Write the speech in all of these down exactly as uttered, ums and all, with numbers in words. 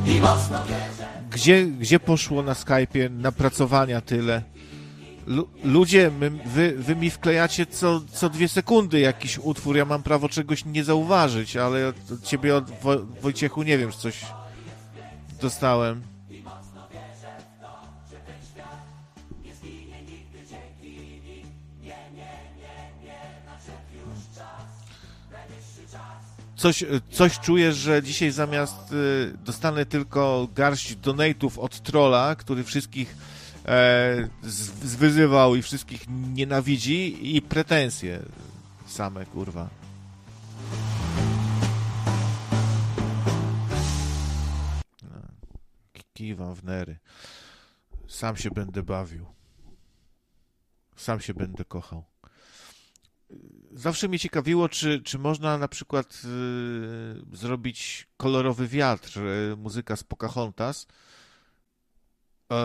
Gdzie, gdzie poszło na Skype'ie napracowania tyle? Lu- ludzie, my, wy, wy mi wklejacie co, co dwie sekundy jakiś utwór, ja mam prawo czegoś nie zauważyć, ale od ciebie, od Wo- Wojciechu, nie wiem, czy coś dostałem. Coś, coś czuję, że dzisiaj zamiast y, dostanę tylko garść donate'ów od trolla, który wszystkich e, z, zwyzywał i wszystkich nienawidzi, i pretensje same, kurwa. No, kiwam w nery. Sam się będę bawił. Sam się będę kochał. Zawsze mnie ciekawiło, czy, czy można na przykład y, zrobić kolorowy wiatr, y, muzyka z Pocahontas, y,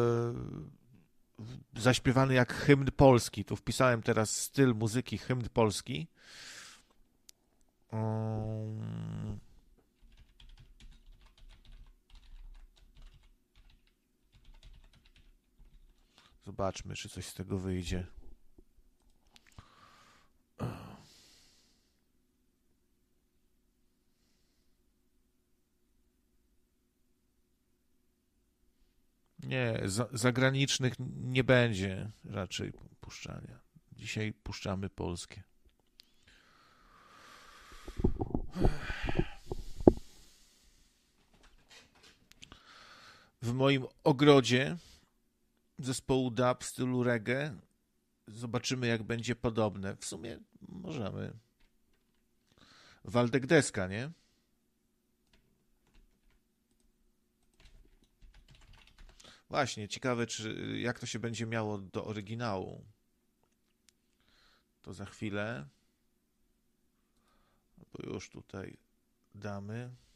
zaśpiewany jak hymn polski. Tu wpisałem teraz styl muzyki hymn polski. Um, zobaczmy, czy coś z tego wyjdzie. Nie, za, zagranicznych nie będzie raczej puszczania. Dzisiaj puszczamy polskie. W moim ogrodzie zespołu dub w stylu reggae zobaczymy, jak będzie podobne. W sumie możemy. Waldek Deska, nie? Właśnie, ciekawe, czy jak to się będzie miało do oryginału. To za chwilę. Bo już tutaj damy.